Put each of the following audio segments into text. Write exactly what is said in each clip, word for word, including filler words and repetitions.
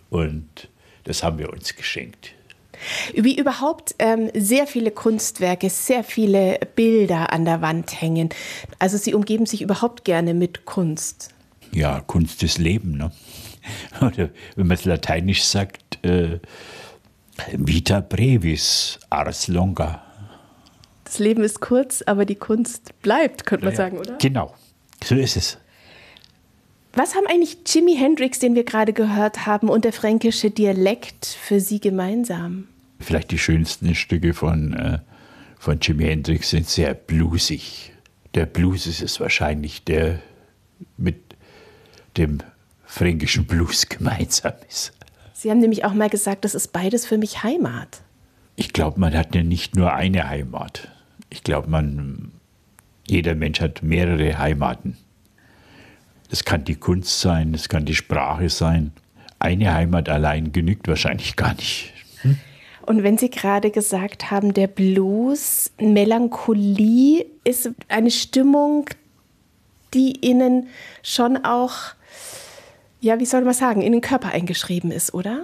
und das haben wir uns geschenkt. Wie überhaupt ähm, sehr viele Kunstwerke, sehr viele Bilder an der Wand hängen. Also Sie umgeben sich überhaupt gerne mit Kunst. Ja, Kunst ist Leben, ne? Oder wenn man es lateinisch sagt, äh, vita brevis, ars longa. Das Leben ist kurz, aber die Kunst bleibt, könnte man ja, sagen, oder? Genau, so ist es. Was haben eigentlich Jimi Hendrix, den wir gerade gehört haben, und der fränkische Dialekt für Sie gemeinsam? Vielleicht die schönsten Stücke von, äh, von Jimi Hendrix sind sehr bluesig. Der Blues ist es wahrscheinlich, der mit dem fränkischen Blues gemeinsam ist. Sie haben nämlich auch mal gesagt, das ist beides für mich Heimat. Ich glaube, man hat ja nicht nur eine Heimat. Ich glaube, man, jeder Mensch hat mehrere Heimaten. Das kann die Kunst sein, das kann die Sprache sein. Eine Heimat allein genügt wahrscheinlich gar nicht. Hm? Und wenn Sie gerade gesagt haben, der Blues, Melancholie ist eine Stimmung, die Ihnen schon auch, ja, wie soll man sagen, in den Körper eingeschrieben ist, oder?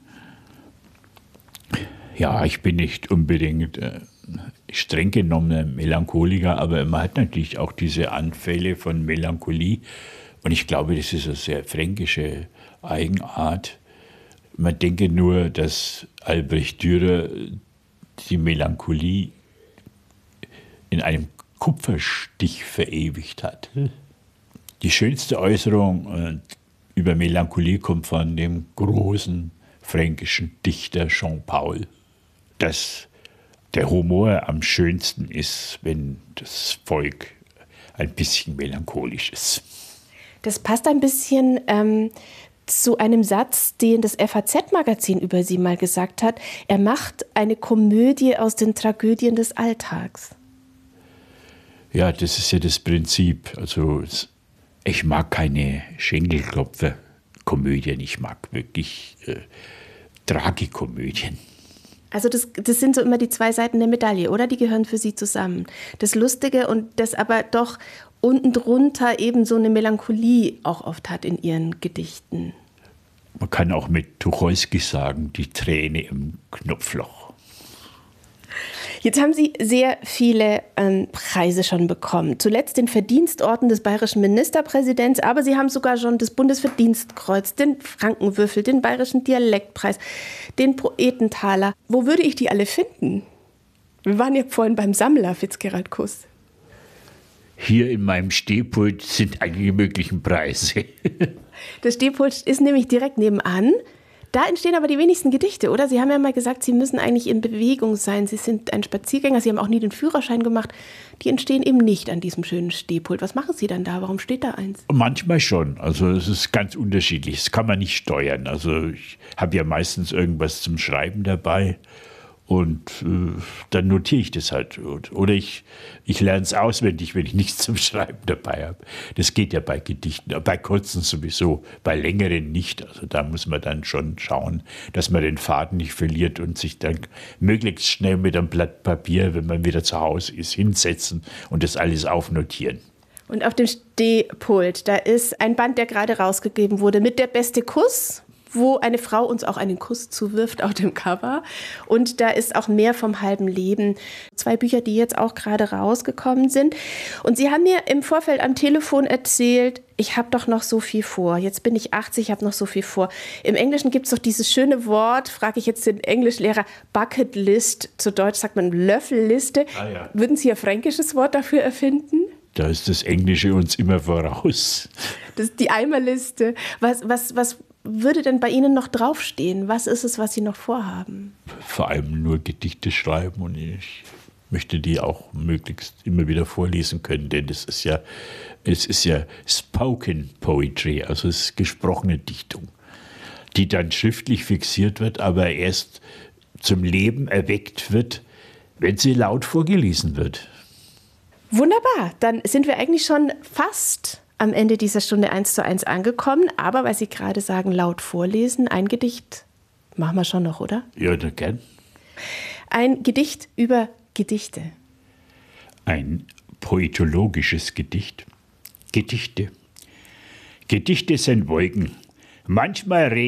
Ja, ich bin nicht unbedingt äh, streng genommen ein Melancholiker, aber man hat natürlich auch diese Anfälle von Melancholie. Und ich glaube, das ist eine sehr fränkische Eigenart. Man denke nur, dass Albrecht Dürer die Melancholie in einem Kupferstich verewigt hat. Die schönste Äußerung über Melancholie kommt von dem großen fränkischen Dichter Jean Paul, dass der Humor am schönsten ist, wenn das Volk ein bisschen melancholisch ist. Das passt ein bisschen ähm, zu einem Satz, den das F A Z-Magazin über Sie mal gesagt hat. Er macht eine Komödie aus den Tragödien des Alltags. Ja, das ist ja das Prinzip. Also ich mag keine Schenkelklopfer-Komödien, ich mag wirklich äh, Tragikomödien. Also das, das sind so immer die zwei Seiten der Medaille, oder? Die gehören für Sie zusammen. Das Lustige und das aber doch unten drunter eben so eine Melancholie auch oft hat in Ihren Gedichten. Man kann auch mit Tucholsky sagen, die Träne im Knopfloch. Jetzt haben Sie sehr viele ähm, Preise schon bekommen. Zuletzt den Verdienstorden des bayerischen Ministerpräsidents, aber Sie haben sogar schon das Bundesverdienstkreuz, den Frankenwürfel, den bayerischen Dialektpreis, den Poetentaler. Wo würde ich die alle finden? Wir waren ja vorhin beim Sammler, Fitzgerald Kuss. Hier in meinem Stehpult sind eigentlich möglichen Preise. Das Stehpult ist nämlich direkt nebenan. Da entstehen aber die wenigsten Gedichte, oder? Sie haben ja mal gesagt, Sie müssen eigentlich in Bewegung sein. Sie sind ein Spaziergänger, Sie haben auch nie den Führerschein gemacht. Die entstehen eben nicht an diesem schönen Stehpult. Was machen Sie dann da? Warum steht da eins? Manchmal schon. Also es ist ganz unterschiedlich. Das kann man nicht steuern. Also ich habe ja meistens irgendwas zum Schreiben dabei. Und äh, dann notiere ich das halt. Oder ich, ich lerne es auswendig, wenn ich nichts zum Schreiben dabei habe. Das geht ja bei Gedichten, bei kurzen sowieso, bei längeren nicht. Also da muss man dann schon schauen, dass man den Faden nicht verliert und sich dann möglichst schnell mit einem Blatt Papier, wenn man wieder zu Hause ist, hinsetzen und das alles aufnotieren. Und auf dem Stehpult, da ist ein Band, der gerade rausgegeben wurde, mit Der beste Kuss, wo eine Frau uns auch einen Kuss zuwirft auf dem Cover. Und da ist auch mehr vom halben Leben. Zwei Bücher, die jetzt auch gerade rausgekommen sind. Und Sie haben mir im Vorfeld am Telefon erzählt, ich habe doch noch so viel vor. Jetzt bin ich achtzig, ich habe noch so viel vor. Im Englischen gibt es doch dieses schöne Wort, frage ich jetzt den Englischlehrer, Bucket List. Zu Deutsch sagt man Löffelliste. Ah, ja. Würden Sie ein fränkisches Wort dafür erfinden? Da ist das Englische uns immer voraus. Das ist die Eimerliste. Was, was, was würde denn bei Ihnen noch draufstehen? Was ist es, was Sie noch vorhaben? Vor allem nur Gedichte schreiben, und ich möchte die auch möglichst immer wieder vorlesen können, denn es ist ja, es ist ja Spoken Poetry, also es ist gesprochene Dichtung, die dann schriftlich fixiert wird, aber erst zum Leben erweckt wird, wenn sie laut vorgelesen wird. Wunderbar, dann sind wir eigentlich schon fast am Ende dieser Stunde eins zu eins angekommen. Aber weil Sie gerade sagen, laut vorlesen, ein Gedicht machen wir schon noch, oder? Ja, da gern. Ein Gedicht über Gedichte. Ein poetologisches Gedicht. Gedichte. Gedichte sind Wolken. Manchmal regen